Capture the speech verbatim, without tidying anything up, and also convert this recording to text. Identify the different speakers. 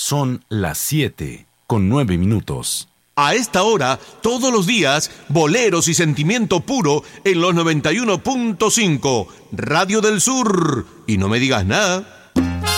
Speaker 1: Son las siete con nueve minutos.
Speaker 2: A esta hora, todos los días, boleros y sentimiento puro en los noventa y uno punto cinco, Radio del Sur. Y no me digas nada.